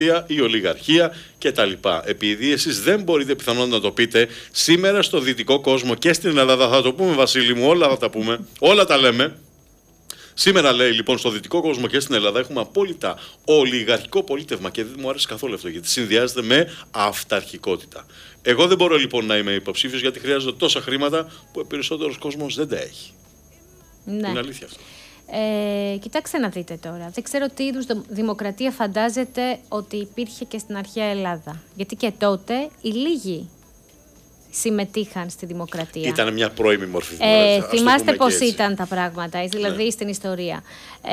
η ολιγαρχία κτλ. Επειδή εσείς δεν μπορείτε πιθανόν να το πείτε σήμερα στο δυτικό κόσμο και στην Ελλάδα, θα το πούμε Βασίλη μου, όλα θα τα πούμε, όλα τα λέμε. Σήμερα λέει λοιπόν στο δυτικό κόσμο και στην Ελλάδα έχουμε απόλυτα ολιγαρχικό πολίτευμα και δεν μου άρεσε καθόλου αυτό γιατί συνδυάζεται με αυταρχικότητα. Εγώ δεν μπορώ λοιπόν να είμαι υποψήφιος γιατί χρειάζονται τόσα χρήματα που ο περισσότερος κόσμος δεν τα έχει. Ναι. Είναι αλήθεια αυτό. Κοιτάξτε να δείτε τώρα. Δεν ξέρω τι είδους δημοκρατία φαντάζεται ότι υπήρχε και στην αρχαία Ελλάδα. Γιατί και τότε οι λίγοι συμμετείχαν στη δημοκρατία. Ήταν μια πρώιμη μορφή δημοκρατίας. Θυμάστε πώς ήταν τα πράγματα, δηλαδή στην ιστορία.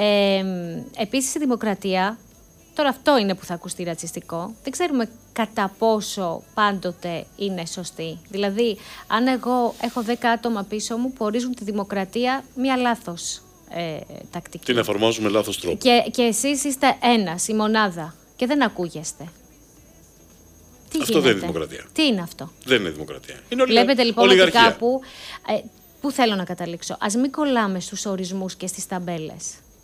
Επίσης η δημοκρατία, τώρα αυτό είναι που θα ακουστεί ρατσιστικό, δεν ξέρουμε κατά πόσο πάντοτε είναι σωστή. Δηλαδή, αν εγώ έχω 10 άτομα πίσω μου που ορίζουν τη δημοκρατία μια λάθος τακτική. Την εφαρμόζουμε λάθος τρόπο. Και εσείς είστε ένας, η μονάδα, και δεν ακούγεστε. Τι αυτό γίνεται? δεν είναι δημοκρατία. Τι είναι αυτό? Δεν είναι δημοκρατία. Είναι Βλέπετε λοιπόν ολιγαρχία. ότι κάπου. Πού θέλω να καταλήξω? Ας μην κολλάμε στους ορισμούς και στις ταμπέλες.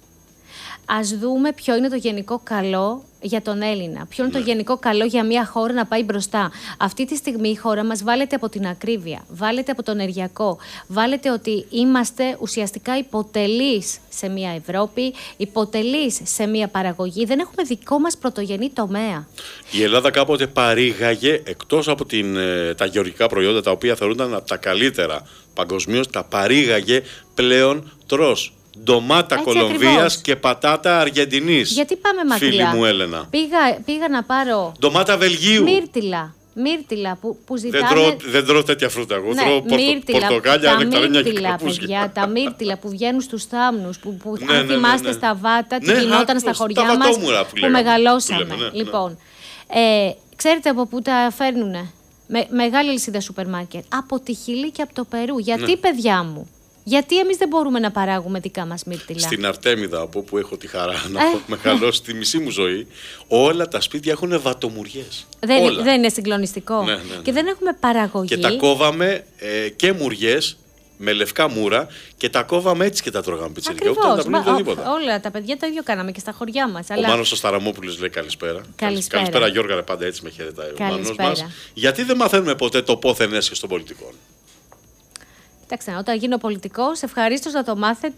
Ας δούμε ποιο είναι το γενικό καλό για τον Έλληνα. Ποιο είναι το γενικό καλό για μια χώρα να πάει μπροστά. Αυτή τη στιγμή η χώρα μας βάλεται από την ακρίβεια, βάλεται από το ενεργειακό, βάλεται ότι είμαστε ουσιαστικά υποτελείς σε μια Ευρώπη, υποτελείς σε μια παραγωγή. Δεν έχουμε δικό μας πρωτογενή τομέα. Η Ελλάδα κάποτε παρήγαγε, εκτός από τα γεωργικά προϊόντα τα οποία θεωρούνταν από τα καλύτερα παγκοσμίως, τα παρήγαγε πλέον τρως. Ντομάτα Κολομβίας και πατάτα Αργεντινής. Γιατί πάμε μακριά? Φίλη μου Έλενα. Πήγα να πάρω ντομάτα Βελγίου. Μύρτιλα που ζητάνε. Δεν τρώω τέτοια φρούτα. Εγώ τρώω πορτοκάλια, τα νεκταρίνια και μύρτιλα, καρπούζια. παιδιά, τα μύρτιλα που βγαίνουν στους θάμνους, που αν θυμάστε στα βάτα, τι γινόταν στα χωριά μας που μεγαλώσαμε. Λοιπόν, ξέρετε από πού τα φέρνουνε? Μεγάλη λυσίδα σούπερ μάρκετ. Από τη Χιλή και από το Περού. Γιατί, παιδιά μου? Γιατί εμείς δεν μπορούμε να παράγουμε δικά μας μύρτιλα? Στην Αρτέμιδα, από όπου έχω τη χαρά να έχω μεγαλώσει τη μισή μου ζωή, όλα τα σπίτια έχουν βατομουριές. Δεν είναι συγκλονιστικό? Ναι. Και δεν έχουμε παραγωγή. Και τα κόβαμε και μουριές με λευκά μούρα και τα κόβαμε έτσι και τα τρώγαμε πιτσιρικά. Όλα τα παιδιά το ίδιο κάναμε και στα χωριά μας. Ο Μάνος ο Σταραμόπουλος λέει καλησπέρα. Καλησπέρα Γιώργα, πάντα έτσι με χαιρετάει ο Μάνος μας. Γιατί δεν μαθαίνουμε ποτέ το πόθεν έσχες των πολιτικών? Κοιτάξτε, όταν γίνω πολιτικός, ευχαρίστως να το μάθετε.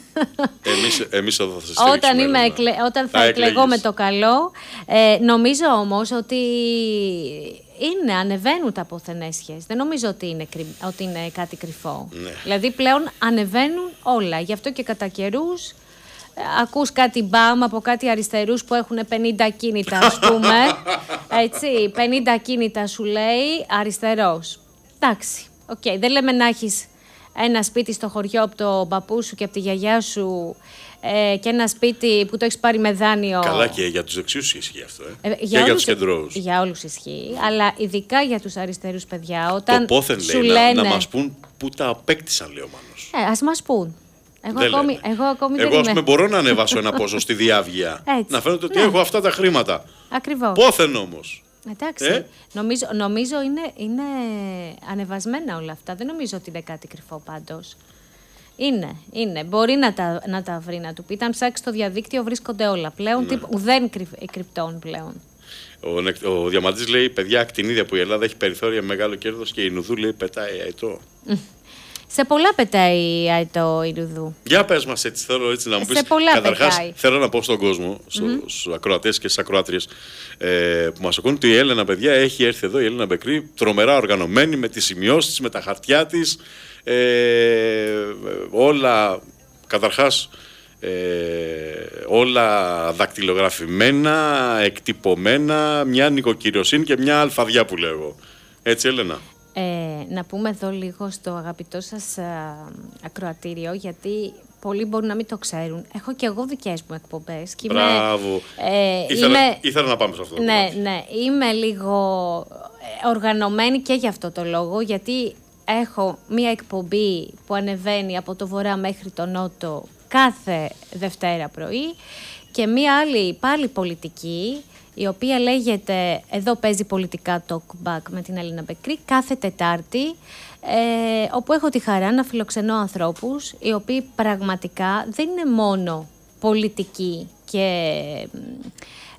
Εμείς εδώ θα σας στηρίξουμε. Όταν θα εκλεγώ με το καλό. Νομίζω όμως ότι ανεβαίνουν τα ποθενέσχες. Δεν νομίζω ότι είναι κάτι κρυφό. Ναι. Δηλαδή πλέον ανεβαίνουν όλα. Γι' αυτό και κατά καιρούς ακούς κάτι μπαμ από κάτι αριστερούς που έχουν 50 κίνητα, ας πούμε. Έτσι, 50 κίνητα σου λέει αριστερός. Εντάξει, δεν λέμε να έχεις ένα σπίτι στο χωριό από τον παππού σου και από τη γιαγιά σου και ένα σπίτι που το έχεις πάρει με δάνειο. Καλά, και για τους δεξιούς ισχύει αυτό. Για τους κεντρώους. Για όλους ισχύει, αλλά ειδικά για τους αριστερούς παιδιά. Όταν το πόθεν σου λέει λένε... να μας πούν που τα απέκτησαν, λέει ο Μάνος. Ας μας πούν. Εγώ ας πούμε μπορώ να ανεβάσω ένα πόσο στη διάβγεια. Να φαίνεται ότι έχω αυτά τα χρήματα. Ακριβώς. Πόθεν όμως. Εντάξει, νομίζω είναι ανεβασμένα όλα αυτά. Δεν νομίζω ότι είναι κάτι κρυφό πάντως. Είναι. Μπορεί να τα βρει, να του πει. Αν ψάξει στο διαδίκτυο βρίσκονται όλα πλέον. Ουδέν κρυπτών πλέον. Ο Διαμαντής λέει, παιδιά, ακτινίδια που η Ελλάδα έχει περιθώρια μεγάλο κέρδος και η Ινουδού λέει πετάει αετό. Σε πολλά πετάει αετό η Ινουδού. Για πες μας έτσι, θέλω έτσι να μου πεις. Καταρχάς, θέλω να πω στον κόσμο, στους ακροατές και στις ακροάτριες που μας ακούν, ότι η Έλενα, παιδιά, έχει έρθει εδώ, η Έλενα Μπεκρή, τρομερά οργανωμένη, με τις σημειώσεις της, με τα χαρτιά της, όλα, καταρχάς, όλα δακτυλογραφημένα, εκτυπωμένα, μια νοικοκυριοσύνη και μια αλφαδιά που λέω εγώ. Έτσι, Έλενα. Να πούμε εδώ λίγο στο αγαπητό σας ακροατήριο, γιατί πολλοί μπορούν να μην το ξέρουν. Έχω και εγώ δικές μου εκπομπές. Μπράβο. Ήθελα να πάμε σε αυτό. Ναι. Είμαι λίγο οργανωμένη και για αυτό το λόγο, γιατί έχω μία εκπομπή που ανεβαίνει από το βορρά μέχρι το νότο κάθε Δευτέρα πρωί και μία άλλη πάλι πολιτική, η οποία λέγεται «Εδώ παίζει πολιτικά talkback» με την Έλληνα Μπεκρή, κάθε Τετάρτη, όπου έχω τη χαρά να φιλοξενώ ανθρώπους οι οποίοι πραγματικά δεν είναι μόνο πολιτικοί και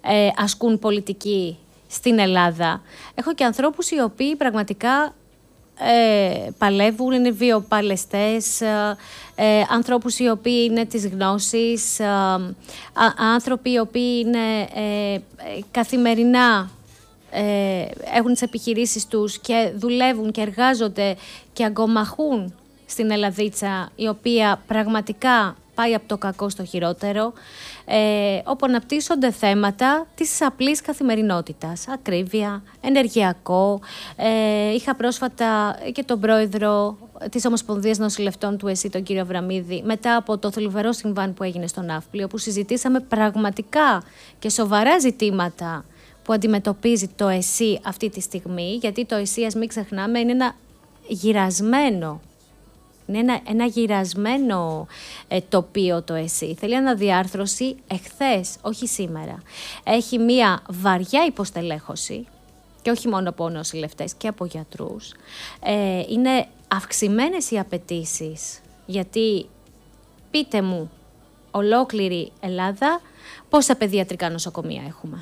ασκούν πολιτική στην Ελλάδα. Έχω και ανθρώπους οι οποίοι πραγματικά παλεύουν, είναι βιοπαλαιστές, ανθρώπους οι οποίοι είναι της γνώσης, άνθρωποι οι οποίοι είναι καθημερινά έχουν τις επιχειρήσεις τους και δουλεύουν και εργάζονται και αγκομαχούν στην Ελλαδίτσα, η οποία πραγματικά πάει από το κακό στο χειρότερο, όπου αναπτύσσονται θέματα της απλής καθημερινότητας, ακρίβεια, ενεργειακό. Είχα πρόσφατα και τον πρόεδρο της Ομοσπονδίας Νοσηλευτών του ΕΣΥ, τον κύριο Αβραμίδη, μετά από το θλιβερό συμβάν που έγινε στο Ναύπλιο, όπου συζητήσαμε πραγματικά και σοβαρά ζητήματα που αντιμετωπίζει το ΕΣΥ αυτή τη στιγμή, γιατί το ΕΣΥ, ας μην ξεχνάμε, είναι ένα γυρασμένο. Είναι ένα γυρασμένο τοπίο το ΕΣΥ. Θέλει αναδιάρθρωση εχθές, όχι σήμερα. Έχει μία βαριά υποστελέχωση, και όχι μόνο από νοσηλευτές και από γιατρούς. Είναι αυξημένες οι απαιτήσεις, γιατί πείτε μου, ολόκληρη Ελλάδα, πόσα παιδιατρικά νοσοκομεία έχουμε?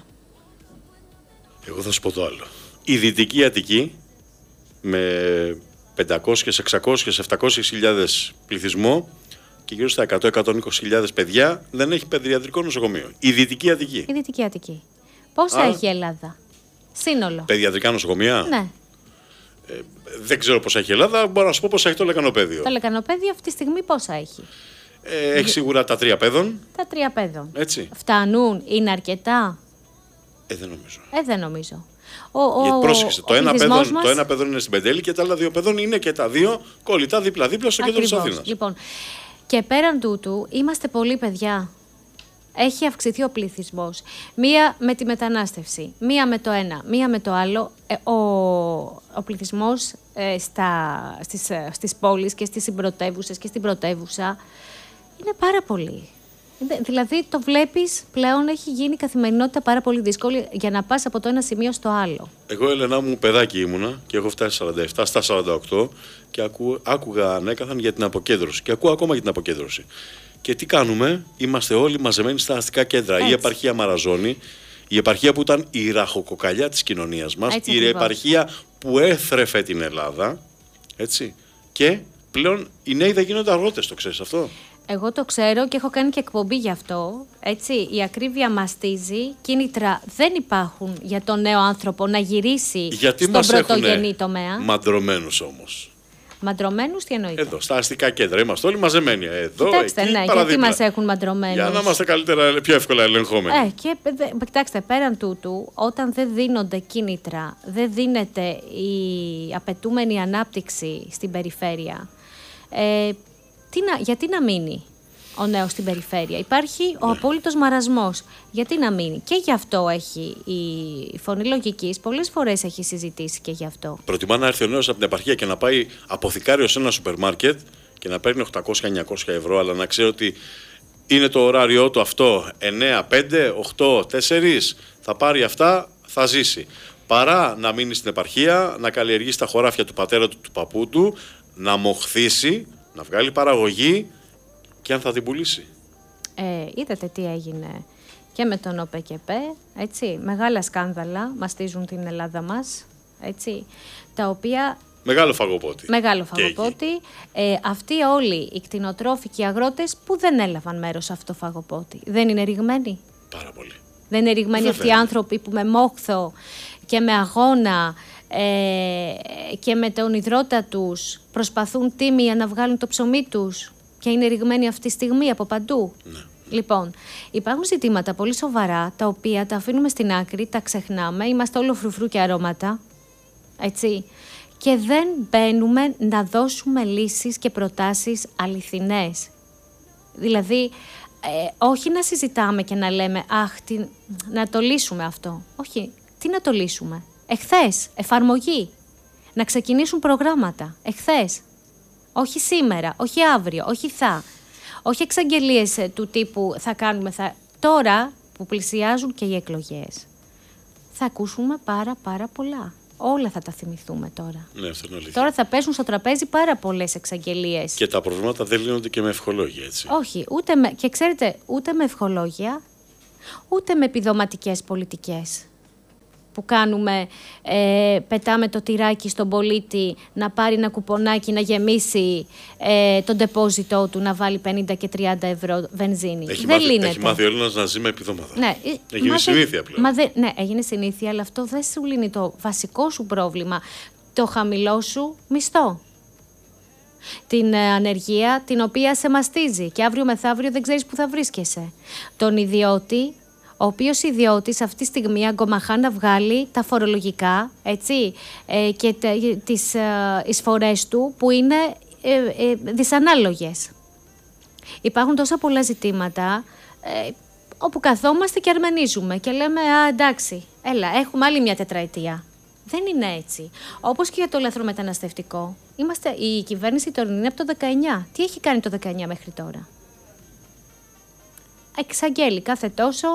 Εγώ θα σου πω το άλλο. Η Δυτική Αττική, με 500, 600, 700.000 πληθυσμό και γύρω στα 100-120.000 παιδιά, δεν έχει παιδιατρικό νοσοκομείο. Η Δυτική Αττική. Η Δυτική Αττική. Πόσα έχει η Ελλάδα? Σύνολο. Παιδιατρικά νοσοκομεία. Ναι. Δεν ξέρω πόσα έχει η Ελλάδα, μπορώ να σου πω πόσα έχει το Λεκανοπαίδιο. Το Λεκανοπαίδιο αυτή τη στιγμή πόσα έχει? Έχει σίγουρα τα 3 παιδών. Τα 3 παιδών. Έτσι. Φτάνουν, είναι αρκετά? Δεν νομίζω. Δεν νομίζω. Γιατί πρόσεξε, το ένα παιδόν είναι στην Πεντέλη και τα άλλα 2 παιδών είναι και τα 2 κολλητά δίπλα-δίπλα στο κέντρο της Αθήνας. Λοιπόν, και πέραν τούτου, είμαστε πολλοί παιδιά. Έχει αυξηθεί ο πληθυσμός. Μία με τη μετανάστευση, μία με το ένα, μία με το άλλο. Ο πληθυσμός στις πόλεις και στις συμπρωτεύουσες και στην πρωτεύουσα είναι πάρα πολύ. Δηλαδή το βλέπεις πλέον, έχει γίνει η καθημερινότητα πάρα πολύ δύσκολη για να πας από το ένα σημείο στο άλλο. Εγώ, Ελένα μου, παιδάκι ήμουνα και έχω φτάσει 47 στα 48 και άκουγα ανέκαθαν για την αποκέντρωση και ακούω ακόμα για την αποκέντρωση. Και τι κάνουμε? Είμαστε όλοι μαζεμένοι στα αστικά κέντρα. Έτσι. Η επαρχία Μαραζώνη, η επαρχία που ήταν η ραχοκοκαλιά της κοινωνίας μας, η επαρχία που έθρεφε την Ελλάδα, έτσι. Και πλέον οι νέοι δεν γίνονται αγρότες, το ξέρεις αυτό? Εγώ το ξέρω και έχω κάνει και εκπομπή γι' αυτό. Έτσι, η ακρίβεια μαστίζει, κίνητρα δεν υπάρχουν για τον νέο άνθρωπο να γυρίσει στον πρωτογενή τομέα. Μαντρωμένους όμως. Μαντρωμένους, τι εννοείται? Εδώ, στα αστικά κέντρα είμαστε όλοι μαζεμένοι. Εδώ, κοιτάξτε, εκεί, ναι, γιατί μας έχουν μαντρωμένους? Για να είμαστε καλύτερα, πιο εύκολα ελεγχόμενοι. Και κοιτάξτε, πέραν τούτου, όταν δεν δίνονται κίνητρα, δεν δίνεται η απαιτούμενη ανάπτυξη στην περιφέρεια, γιατί να μείνει ο νέος στην περιφέρεια? Υπάρχει ο απόλυτος μαρασμός. Γιατί να μείνει? Και γι' αυτό έχει η Φωνή Λογικής, πολλές φορές έχει συζητήσει και γι' αυτό. Προτιμά να έρθει ο νέος από την επαρχία και να πάει αποθηκάριο σε ένα σούπερ μάρκετ και να παίρνει 800-900 ευρώ, αλλά να ξέρει ότι είναι το ωράριό του αυτό, 9-5, 8-4, θα πάρει αυτά, θα ζήσει. Παρά να μείνει στην επαρχία, να καλλιεργήσει τα χωράφια του πατέρα του, του παππού του, να μοχθήσει, να βγάλει παραγωγή και αν θα την πουλήσει. Είδατε τι έγινε και με τον ΟΠΕΚΕΠΕ, έτσι, μεγάλα σκάνδαλα μαστίζουν την Ελλάδα μας, έτσι, τα οποία... Μεγάλο φαγοπότη. Αυτοί όλοι οι κτηνοτρόφοι και οι αγρότες που δεν έλαβαν μέρος σε αυτό το φαγοπότη, δεν είναι ρηγμένοι? Πάρα πολύ. Δεν είναι ρηγμένοι αυτοί οι άνθρωποι που με μόχθο και με αγώνα και με τον υδρότα τους προσπαθούν τίμια να βγάλουν το ψωμί τους και είναι ρηγμένοι αυτή τη στιγμή από παντού? Ναι. Λοιπόν, υπάρχουν ζητήματα πολύ σοβαρά τα οποία τα αφήνουμε στην άκρη, τα ξεχνάμε, είμαστε όλο φρουφρού και αρώματα, έτσι, και δεν μπαίνουμε να δώσουμε λύσεις και προτάσεις αληθινές. Δηλαδή, όχι να συζητάμε και να λέμε να το λύσουμε αυτό. Όχι, τι να το λύσουμε? Εχθές, εφαρμογή. Να ξεκινήσουν προγράμματα, εχθές. Όχι σήμερα, όχι αύριο, όχι θα. Όχι εξαγγελίες του τύπου θα κάνουμε, Τώρα που πλησιάζουν και οι εκλογές, θα ακούσουμε πάρα πολλά. Όλα θα τα θυμηθούμε τώρα. Ναι, αυτό είναι αλήθεια. Τώρα θα πέσουν στο τραπέζι πάρα πολλές εξαγγελίες. Και τα προβλήματα δεν λύνονται και με ευχολόγια, έτσι. Όχι, και ξέρετε, ούτε με ευχολόγια, ούτε με επιδοματικές πολιτικές που κάνουμε, πετάμε το τυράκι στον πολίτη να πάρει ένα κουπονάκι, να γεμίσει τον ντεπόζιτό του, να βάλει 50 και 30 ευρώ βενζίνη. Έχει μάθει ο Έλληνας να ζει με επιδόματα. Ναι, έγινε συνήθεια πλέον. Ναι, έγινε συνήθεια, αλλά αυτό δεν σου λύνει το βασικό σου πρόβλημα, το χαμηλό σου μισθό. Την ανεργία την οποία σε μαστίζει και αύριο μεθαύριο δεν ξέρεις που θα βρίσκεσαι. Τον ιδιώτη, ο οποίος ιδιώτης αυτή τη στιγμή αγκομαχά να βγάλει τα φορολογικά, έτσι, και τις εισφορές του που είναι δυσανάλογες. Υπάρχουν τόσα πολλά ζητήματα όπου καθόμαστε και αρμενίζουμε και λέμε εντάξει, έλα, έχουμε άλλη μια τετραετία. Δεν είναι έτσι. Όπως και για το λαθρομεταναστευτικό. Η κυβέρνηση τωρινή είναι από το 19. Τι έχει κάνει το 19 μέχρι τώρα? Εξαγγέλει κάθε τόσο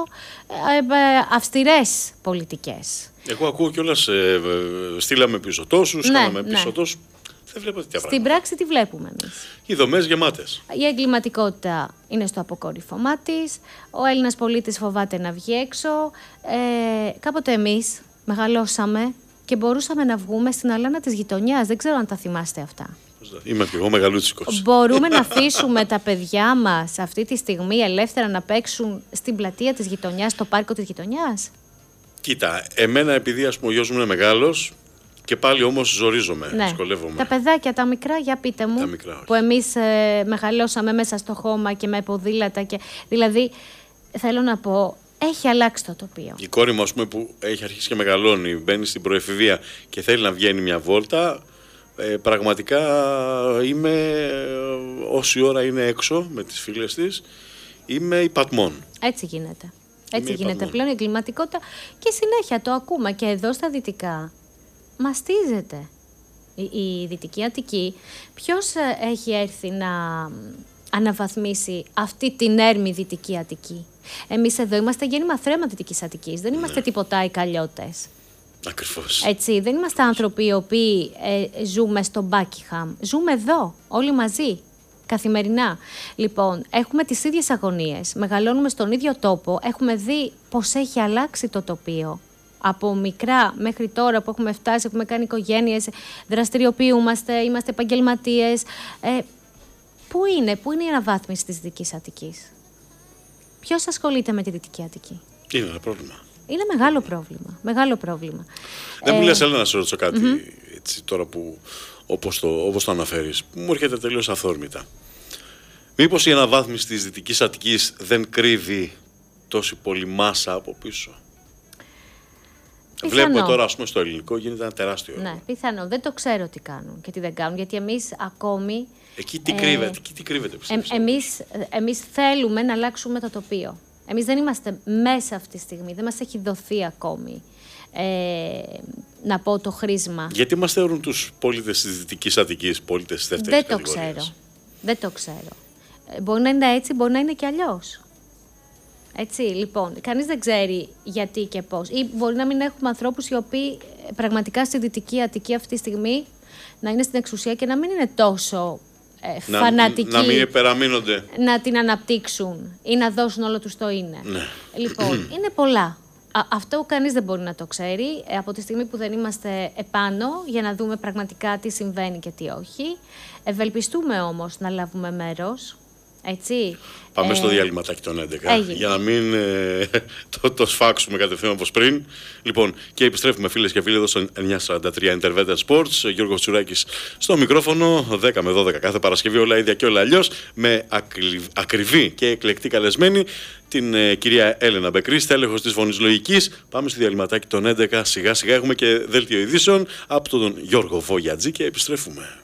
αυστηρές πολιτικές. Εγώ ακούω κιόλας, στείλαμε πίσω τόσους, κάναμε πίσω τόσους. Δεν βλέπω τέτοια πράγματα. Στην πράξη τι βλέπουμε εμείς? Οι δομές γεμάτες. Η εγκληματικότητα είναι στο αποκορύφωμά της. Ο Έλληνας πολίτης φοβάται να βγει έξω. Κάποτε εμείς μεγαλώσαμε και μπορούσαμε να βγούμε στην αλάνα της γειτονιάς. Δεν ξέρω αν τα θυμάστε αυτά. Είμαι και εγώ μεγαλούτσικος. Μπορούμε να αφήσουμε τα παιδιά μας αυτή τη στιγμή ελεύθερα να παίξουν στην πλατεία της γειτονιάς, στο πάρκο της γειτονιάς? Κοίτα, εμένα επειδή ας πούμε ο γιος μου είναι μεγάλος και πάλι όμως ζορίζομαι, δυσκολεύομαι. Τα παιδάκια, τα μικρά, για πείτε μου, που εμείς μεγαλώσαμε μέσα στο χώμα και με ποδήλατα. Δηλαδή, θέλω να πω, έχει αλλάξει το τοπίο. Η κόρη μου, ας πούμε, που έχει αρχίσει και μεγαλώνει, μπαίνει στην προεφηβεία και θέλει να βγαίνει μια βόλτα, πραγματικά είμαι, όση ώρα είναι έξω με τις φίλες της, είμαι υπατμών. Έτσι γίνεται. Έτσι γίνεται πλέον η εγκληματικότητα και συνέχεια το ακούμε και εδώ στα δυτικά. Μαστίζεται. Η Δυτική Αττική, ποιος έχει έρθει να αναβαθμίσει αυτή την έρμη Δυτική Αττική? Εμείς εδώ είμαστε γέννημα θρέμα Δυτικής Αττικής. Δεν είμαστε τίποτα οι καλλιώτες. Ακριβώς. Έτσι, δεν είμαστε άνθρωποι οι οποίοι ζούμε στο Μπάκιχαμ. Ζούμε εδώ, όλοι μαζί, καθημερινά. Λοιπόν, έχουμε τις ίδιες αγωνίες, μεγαλώνουμε στον ίδιο τόπο, έχουμε δει πώς έχει αλλάξει το τοπίο. Από μικρά μέχρι τώρα που έχουμε φτάσει, έχουμε κάνει οικογένειες, δραστηριοποιούμαστε, είμαστε επαγγελματίες. Πού είναι η αναβάθμιση της Δυτικής Αττικής? Ποιος ασχολείται με τη Δυτική Αττική? Είναι ένα πρόβλημα. Είναι μεγάλο πρόβλημα. Μεγάλο πρόβλημα. Δεν μου λες, Έλληνα, να σε ρωτήσω κάτι, έτσι, τώρα που όπως το αναφέρεις, που μου έρχεται τελείως αυθόρμητα. Μήπως η αναβάθμιση της Δυτικής Αττικής δεν κρύβει τόση πολύ μάσα από πίσω? Πιθανό. Βλέπουμε τώρα, ας πούμε, στο ελληνικό γίνεται ένα τεράστιο έργο. Ναι, πιθανό. Δεν το ξέρω τι κάνουν και τι δεν κάνουν, γιατί εμείς ακόμη... Εκεί τι κρύβεται, πιστεύω. Εμείς θέλουμε να αλλάξουμε το τοπίο. Εμείς δεν είμαστε μέσα αυτή τη στιγμή, δεν μας έχει δοθεί ακόμη, να πω, το χρήσμα. Γιατί μας θεωρούν τους πολίτες της Δυτικής Αττικής πολίτες της δεύτερης κατηγορίας? Δεν το ξέρω. Μπορεί να είναι έτσι, μπορεί να είναι και αλλιώς. Έτσι, λοιπόν, κανείς δεν ξέρει γιατί και πώς. Ή μπορεί να μην έχουμε ανθρώπους οι οποίοι πραγματικά στη Δυτική Αττική αυτή τη στιγμή να είναι στην εξουσία και να μην είναι τόσο φανατικοί. Να μην υπεραμείνονται. Να την αναπτύξουν ή να δώσουν όλο τους το είναι. Ναι. Λοιπόν, είναι πολλά. Αυτό κανείς δεν μπορεί να το ξέρει από τη στιγμή που δεν είμαστε επάνω για να δούμε πραγματικά τι συμβαίνει και τι όχι. Ευελπιστούμε όμως να λάβουμε μέρος. Έτσι. Πάμε στο διαλυματάκι των 11 για να μην το σφάξουμε κατευθείαν όπως πριν. Λοιπόν, και επιστρέφουμε, φίλες και φίλοι, εδώ στο 943 Intervention Sports. Γιώργος Τσουράκης στο μικρόφωνο, 10 με 12 κάθε Παρασκευή, όλα ίδια και όλα αλλιώς, με ακριβή και εκλεκτή καλεσμένη την κυρία Έλενα Μπεκρή, τέλεχος της Φωνής Λογικής. Πάμε στο διαλυματάκι των 11, σιγά σιγά έχουμε και δέλτιο ειδήσεων από τον Γιώργο Βόγιατζή και επιστρέφουμε.